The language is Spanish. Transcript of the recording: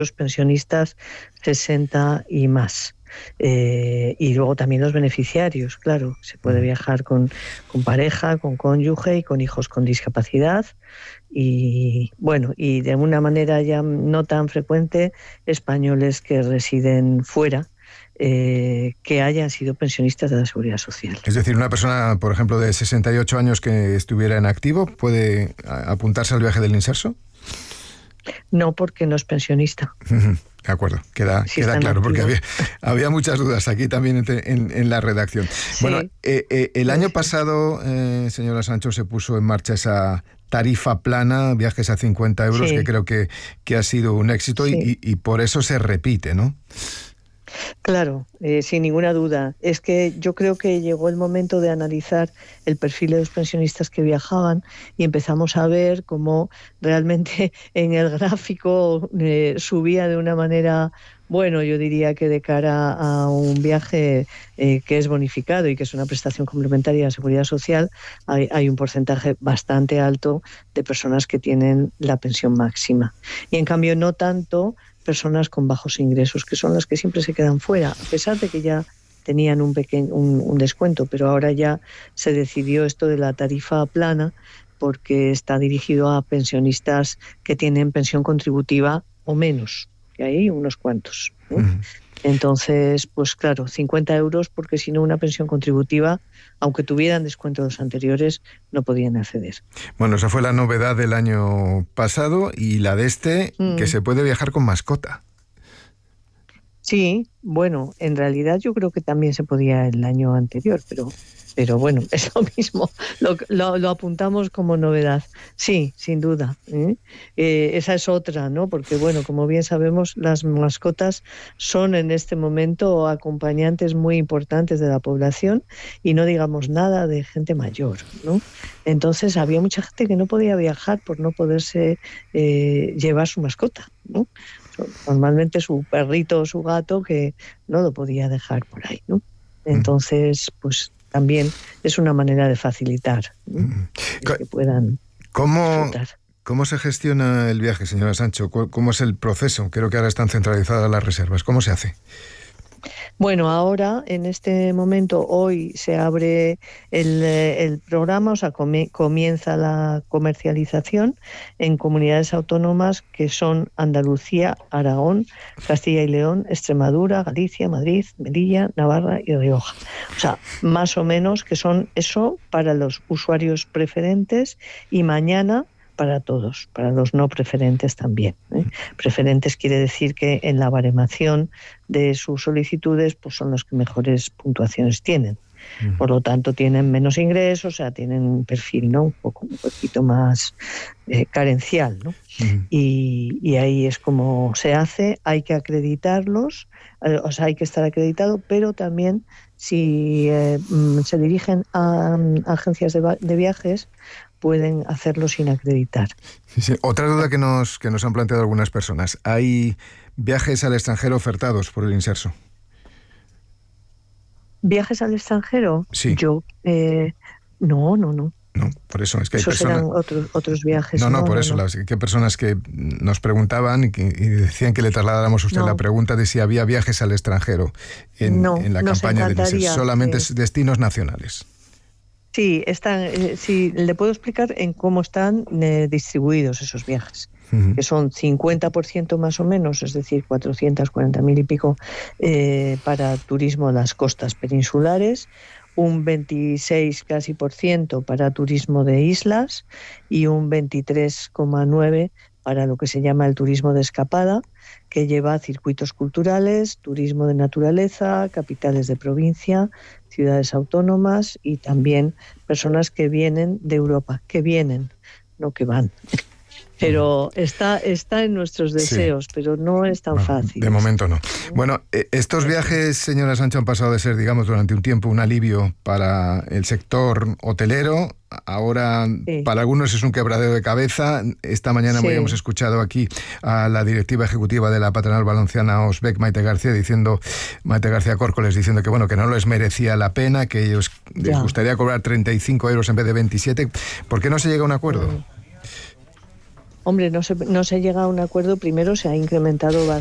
los pensionistas 60 y más. Y luego también los beneficiarios, claro, se puede viajar con pareja, con cónyuge y con hijos con discapacidad. Y bueno, y de una manera ya no tan frecuente, españoles que residen fuera, que hayan sido pensionistas de la Seguridad Social. Es decir, una persona, por ejemplo, de 68 años que estuviera en activo, ¿puede apuntarse al viaje del Inserso? No, porque no es pensionista. De acuerdo, queda claro, porque había muchas dudas aquí también en la redacción. Sí. Bueno, el año pasado, señora Sancho, se puso en marcha esa tarifa plana, viajes a 50 euros, sí, que creo que ha sido un éxito, sí, y por eso se repite, ¿no? Claro, sin ninguna duda. Es que yo creo que llegó el momento de analizar el perfil de los pensionistas que viajaban y empezamos a ver cómo realmente en el gráfico subía de una manera, bueno, yo diría que de cara a un viaje que es bonificado y que es una prestación complementaria de la Seguridad Social, hay un porcentaje bastante alto de personas que tienen la pensión máxima. Y en cambio no tanto personas con bajos ingresos, que son las que siempre se quedan fuera, a pesar de que ya tenían un descuento, pero ahora ya se decidió esto de la tarifa plana porque está dirigido a pensionistas que tienen pensión contributiva o menos, que hay unos cuantos, ¿no? Entonces, pues claro, 50 euros, porque si no una pensión contributiva, aunque tuvieran descuento los anteriores, no podían acceder. Bueno, esa fue la novedad del año pasado y la de que se puede viajar con mascota. Sí, bueno, en realidad yo creo que también se podía el año anterior, pero bueno, es lo mismo, lo apuntamos como novedad. Sí, sin duda. Esa es otra, ¿no? Porque, bueno, como bien sabemos, las mascotas son en este momento acompañantes muy importantes de la población y no digamos nada de gente mayor, ¿no? Entonces había mucha gente que no podía viajar por no poderse llevar su mascota, ¿no? Normalmente su perrito o su gato que no lo podía dejar por ahí, ¿no? Entonces, pues también es una manera de facilitar, ¿no? Que puedan disfrutar. ¿Cómo se gestiona el viaje, señora Sancho? ¿Cómo es el proceso? Creo que ahora están centralizadas las reservas. ¿Cómo se hace? Bueno, ahora, en este momento, hoy se abre el programa, o sea, comienza la comercialización en comunidades autónomas que son Andalucía, Aragón, Castilla y León, Extremadura, Galicia, Madrid, Melilla, Navarra y Rioja. O sea, más o menos que son eso para los usuarios preferentes y mañana para todos, para los no preferentes también. Preferentes quiere decir que en la baremación de sus solicitudes pues son los que mejores puntuaciones tienen. Por lo tanto, tienen menos ingresos, o sea, tienen un perfil, ¿no? un poquito más carencial, ¿no? Y ahí es como se hace, hay que acreditarlos, o sea, hay que estar acreditado, pero también si se dirigen a agencias de viajes, pueden hacerlo sin acreditar. Sí. Otra duda que nos han planteado algunas personas. ¿Hay viajes al extranjero ofertados por el Inserso? ¿Viajes al extranjero? Sí. Yo, no. No, por eso es que hay esos personas... eran otros viajes. No, por eso. Que hay personas que nos preguntaban y decían que le trasladáramos a usted la pregunta de si había viajes al extranjero en la campaña del Inserso. Solamente destinos nacionales. Sí, sí, le puedo explicar en cómo están distribuidos esos viajes, que son 50% más o menos, es decir, 440.000 y pico para turismo en las costas peninsulares, un 26 casi % para turismo de islas y un 23,9% para lo que se llama el turismo de escapada, que lleva circuitos culturales, turismo de naturaleza, capitales de provincia, ciudades autónomas y también personas que vienen de Europa, no que van. Pero está en nuestros deseos, pero no es tan fácil. De momento no. Bueno, estos viajes, señora Sancho, han pasado de ser, digamos, durante un tiempo un alivio para el sector hotelero. Ahora, para algunos es un quebradero de cabeza. Esta mañana hemos escuchado aquí a la directiva ejecutiva de la patronal valenciana Osbec, Maite García Córcoles, diciendo que bueno, que no les merecía la pena, que ellos les gustaría cobrar 35 euros en vez de 27. ¿Por qué no se llega a un acuerdo? Hombre, no se llega a un acuerdo. Primero se ha incrementado